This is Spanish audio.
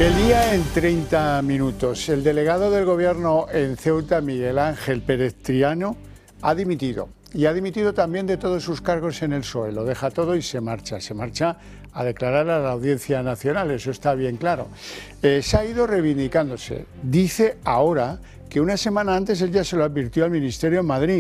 El día en 30 minutos. El delegado del Gobierno en Ceuta, Miguel Ángel Pérez Triano, ha dimitido. Y ha dimitido también de todos sus cargos en el PSOE. Lo deja todo y se marcha. Se marcha a declarar a la Audiencia Nacional, eso está bien claro. Se ha ido reivindicándose. Dice ahora que una semana antes él ya se lo advirtió al Ministerio en Madrid.